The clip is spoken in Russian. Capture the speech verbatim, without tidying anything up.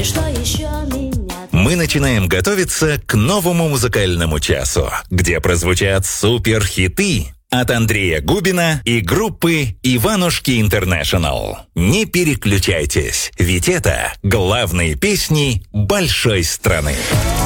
И что еще меня... Мы начинаем готовиться к новому музыкальному часу, где прозвучат супер-хиты от Андрея Губина и группы «Иванушки Интернешнл». Не переключайтесь, ведь это главные песни большой страны.